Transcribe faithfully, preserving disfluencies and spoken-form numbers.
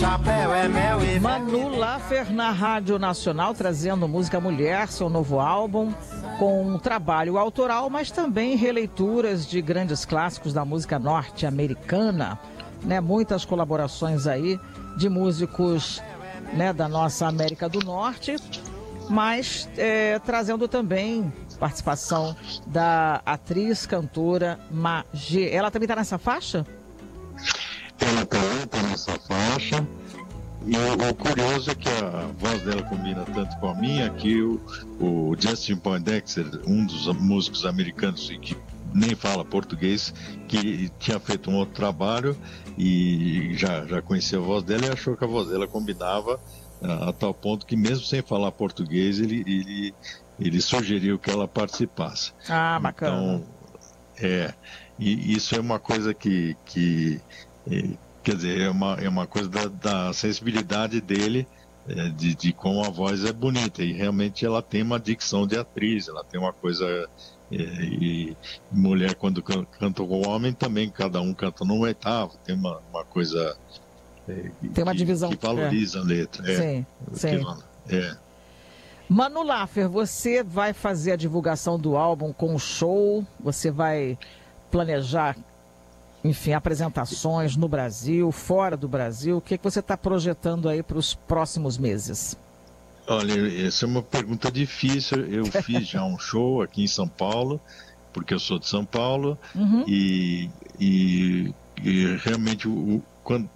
Manu Laffer na Rádio Nacional, trazendo música Mulher, seu novo álbum, com um trabalho autoral, mas também releituras de grandes clássicos da música norte-americana, né? Muitas colaborações aí de músicos, né, da nossa América do Norte, mas é, trazendo também participação da atriz, cantora Magê. Ela também está nessa faixa? Ela também está nessa faixa. E o, o curioso é que a voz dela combina tanto com a minha que o, o Justin Poindexter, um dos músicos americanos que nem fala português, que tinha feito um outro trabalho e já, já conhecia a voz dela e achou que a voz dela combinava a, a tal ponto que mesmo sem falar português ele, ele, ele sugeriu que ela participasse. Ah, bacana. Então, é, e isso é uma coisa que... que quer dizer, é uma, é uma coisa da, da sensibilidade dele, é, de, de como a voz é bonita, e realmente ela tem uma dicção de atriz, ela tem uma coisa, é, e mulher quando can, canta com homem também, cada um canta num oitavo, tem uma, uma coisa é, tem uma que, divisão, que valoriza é. a letra. É, sim, sim. Que, é. Manu Laffer, você vai fazer a divulgação do álbum com o show, você vai planejar, enfim, apresentações no Brasil, fora do Brasil. O que, que você está projetando aí para os próximos meses? Olha, essa é uma pergunta difícil. Eu fiz já um show aqui em São Paulo, porque eu sou de São Paulo, uhum. e, e, e realmente o, quando,